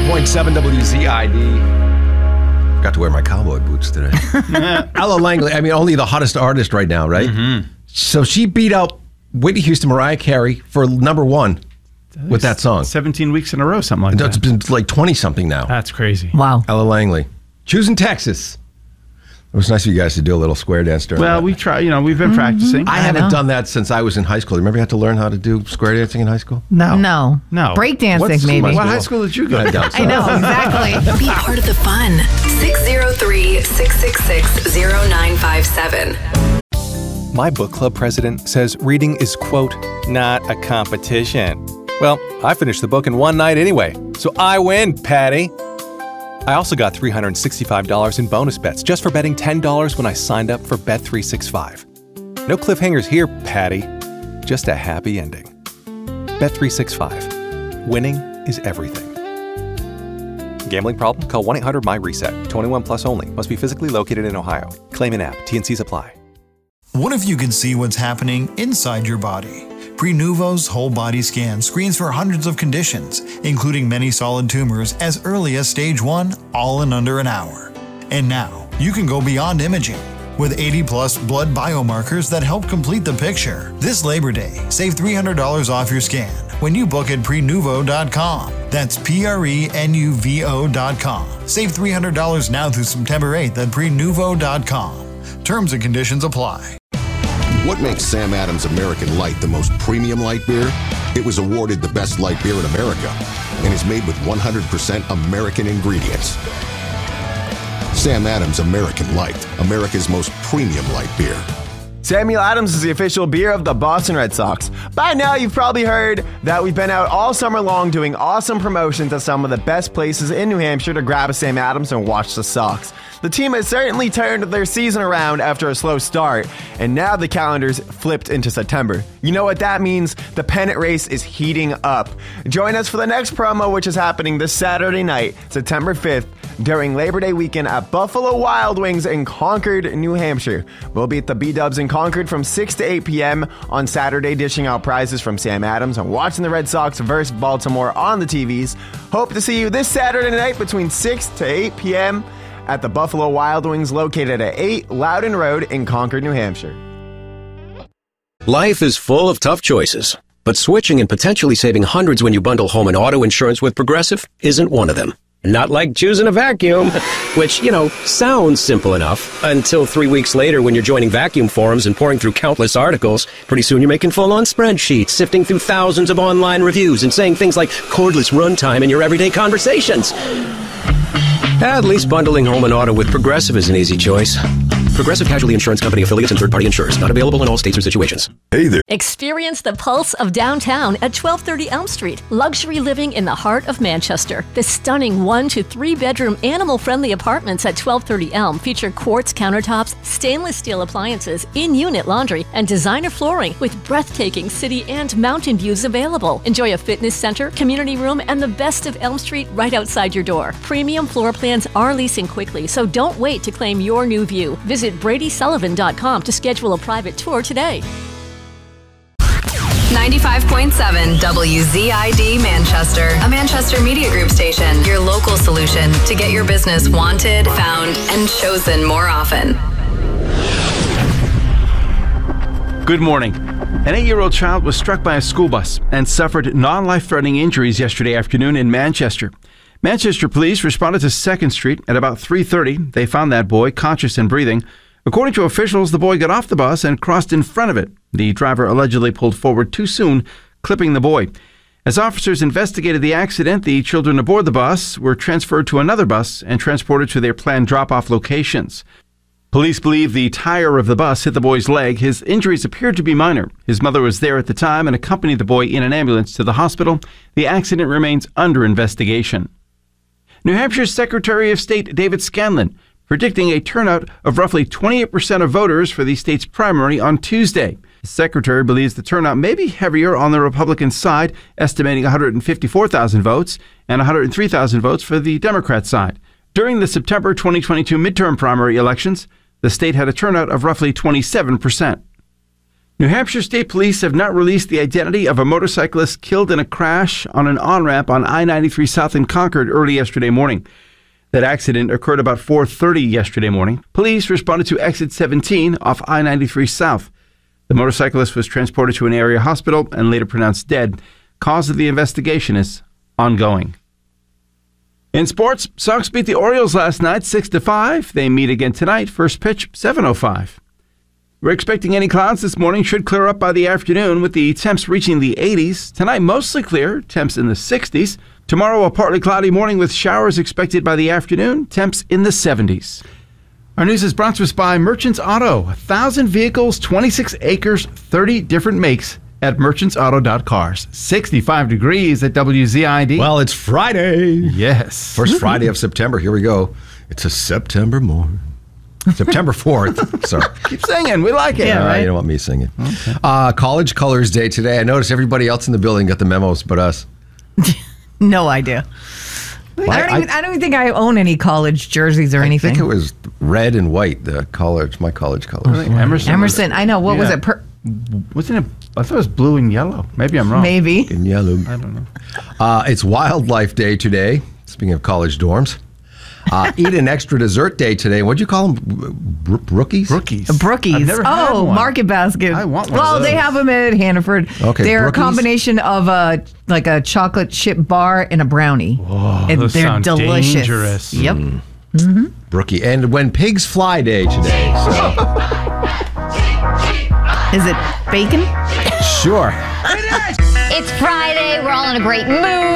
95.7 WZID. Got to wear my cowboy boots today. Ella Langley, only the hottest artist right now, right? Mm-hmm. So she beat out Whitney Houston, Mariah Carey for number one with that song. 17 weeks in a row, something like that. It's been like 20-something now. That's crazy. Wow. Ella Langley. Choosing Texas. It was nice of you guys to do a little square dance during that. We try, we've been practicing. I haven't done that since I was in high school. Remember you had to learn how to do square dancing in high school? No. Breakdancing, maybe. What high school did you go to? I know, exactly. Be part of the fun. 603-666-0957. My book club president says reading is, quote, not a competition. Well, I finished the book in one night anyway, so I win, Patty. I also got $365 in bonus bets just for betting $10 when I signed up for Bet365. No cliffhangers here, Patty. Just a happy ending. Bet365. Winning is everything. Gambling problem? Call 1-800-MY-RESET. 21 plus only. Must be physically located in Ohio. Claim in app. T&Cs apply. What if you could see what's happening inside your body? Prenuvo's whole body scan screens for hundreds of conditions, including many solid tumors as early as stage 1, all in under an hour. And now, you can go beyond imaging. With 80-plus blood biomarkers that help complete the picture. This Labor Day, save $300 off your scan when you book at Prenuvo.com. That's Prenuvo.com. Save $300 now through September 8th at Prenuvo.com. Terms and conditions apply. What makes Sam Adams American Light the most premium light beer? It was awarded the best light beer in America and is made with 100% American ingredients. Sam Adams American Light, America's most premium light beer. Samuel Adams is the official beer of the Boston Red Sox. By now, you've probably heard that we've been out all summer long doing awesome promotions at some of the best places in New Hampshire to grab a Sam Adams and watch the Sox. The team has certainly turned their season around after a slow start, and now the calendar's flipped into September. You know what that means? The pennant race is heating up. Join us for the next promo, which is happening this Saturday night, September 5th, during Labor Day weekend at Buffalo Wild Wings in Concord, New Hampshire. We'll be at the B-Dubs in Concord from 6 to 8 p.m. on Saturday, dishing out prizes from Sam Adams and watching the Red Sox versus Baltimore on the TVs. Hope to see you this Saturday night between 6 to 8 p.m. at the Buffalo Wild Wings located at 8 Loudon Road in Concord, New Hampshire. Life is full of tough choices, but switching and potentially saving hundreds when you bundle home and auto insurance with Progressive isn't one of them. Not like choosing a vacuum, which, sounds simple enough until 3 weeks later when you're joining vacuum forums and pouring through countless articles. Pretty soon you're making full-on spreadsheets, sifting through thousands of online reviews and saying things like cordless runtime in your everyday conversations. At least bundling home and auto with Progressive is an easy choice. Progressive Casualty Insurance Company affiliates and third-party insurers. Not available in all states or situations. Hey there. Experience the pulse of downtown at 1230 Elm Street. Luxury living in the heart of Manchester. The stunning 1 to 3 bedroom animal-friendly apartments at 1230 Elm feature quartz countertops, stainless steel appliances, in-unit laundry, and designer flooring with breathtaking city and mountain views available. Enjoy a fitness center, community room, and the best of Elm Street right outside your door. Premium floor plans are leasing quickly, so don't wait to claim your new view. Visit BradySullivan.com to schedule a private tour today. 95.7 WZID Manchester, a Manchester Media Group station. Your local solution to get your business wanted, found, and chosen more often. Good morning. An 8-year-old child was struck by a school bus and suffered non-life-threatening injuries yesterday afternoon in Manchester. Manchester police responded to 2nd Street at about 3:30. They found that boy conscious and breathing. According to officials, the boy got off the bus and crossed in front of it. The driver allegedly pulled forward too soon, clipping the boy. As officers investigated the accident, the children aboard the bus were transferred to another bus and transported to their planned drop-off locations. Police believe the tire of the bus hit the boy's leg. His injuries appeared to be minor. His mother was there at the time and accompanied the boy in an ambulance to the hospital. The accident remains under investigation. New Hampshire's Secretary of State David Scanlon predicting a turnout of roughly 28% of voters for the state's primary on Tuesday. The secretary believes the turnout may be heavier on the Republican side, estimating 154,000 votes and 103,000 votes for the Democrat side. During the September 2022 midterm primary elections, the state had a turnout of roughly 27%. New Hampshire State Police have not released the identity of a motorcyclist killed in a crash on an on-ramp on I-93 South in Concord early yesterday morning. That accident occurred about 4:30 yesterday morning. Police responded to exit 17 off I-93 South. The motorcyclist was transported to an area hospital and later pronounced dead. Cause of the investigation is ongoing. In sports, Sox beat the Orioles last night 6-5. They meet again tonight. First pitch, 7:05. We're expecting any clouds this morning. Should clear up by the afternoon with the temps reaching the 80s. Tonight, mostly clear. Temps in the 60s. Tomorrow, a partly cloudy morning with showers expected by the afternoon. Temps in the 70s. Our news is brought to us by Merchants Auto. 1,000 vehicles, 26 acres, 30 different makes at merchantsauto.cars. 65 degrees at WZID. Well, it's Friday. Yes. First Friday of September. Here we go. It's a September morning. September 4th. Sorry. Keep singing. We like it. Yeah, right? You don't want me singing. Okay. College Colors Day today. I noticed everybody else in the building got the memos but us. No idea. Well, I don't even think I own any college jerseys or anything. I think it was red and white, my college colors. Really? Emerson. I know. What was it? Wasn't it? I thought it was blue and yellow. Maybe I'm wrong. Maybe. In yellow. I don't know. It's Wildlife Day today. Speaking of college dorms. Eat an extra dessert day today. What'd you call them? Brookies? Brookies. I've never had one. Market Basket. I want one. Well, they have them at Hannaford. Okay, they're Brookies? a combination of a chocolate chip bar and a brownie. Whoa, and those they're sound delicious. Dangerous. Yep. Mm-hmm. Brookie. And When Pigs Fly Day today. So. Is it bacon? Sure. It's Friday. We're all in a great mood.